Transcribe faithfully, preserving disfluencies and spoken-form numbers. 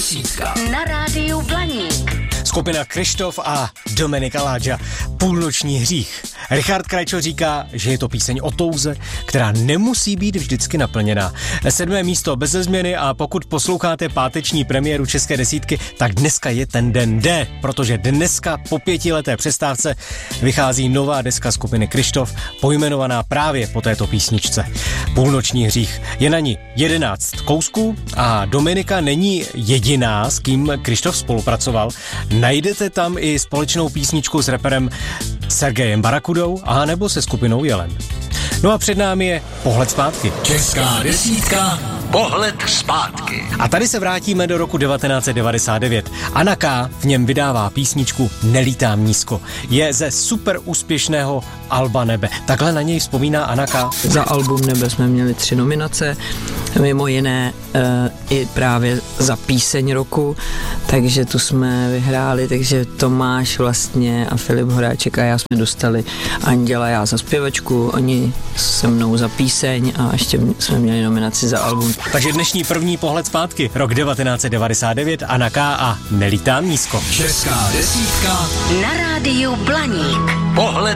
desítka na rádiu Blaník. Skupina Kryštof a Dominika Ládža. Půlnoční hřích. Richard Krajčo říká, že je to píseň o touze, která nemusí být vždycky naplněná. Sedmé místo beze změny a pokud posloucháte páteční premiéru České desítky, tak dneska je ten den D, protože dneska po pětileté přestávce vychází nová deska skupiny Kryštof, pojmenovaná právě po této písničce. Půlnoční hřích. Je na ní jedenáct kousků a Dominika není jediná, s kým Kryštof spolupracoval. Najdete tam i společnou písničku s raperem Sergejem Barakudou a nebo se skupinou Jelen. No a před námi je Pohled zpátky. Česká desítka, pohled zpátky. A tady se vrátíme do roku devatenáct set devadesát devět. Anna K. v něm vydává písničku Nelítám nízko. Je ze super úspěšného alba Nebe. Takhle na něj vzpomíná Anna K. Za album Nebe jsme měli tři nominace, mimo jiné e, i právě za píseň roku, takže tu jsme vyhráli, takže Tomáš vlastně a Filip Horáček a já jsme dostali Anděla, já za zpěvačku, oni se mnou za píseň a ještě jsme měli nominaci za album. Takže dnešní první pohled zpátky, rok devatenáct set devadesát devět, Anna K. a Nelítám nízko. Česká desítka na rádiu Blaník. Pohled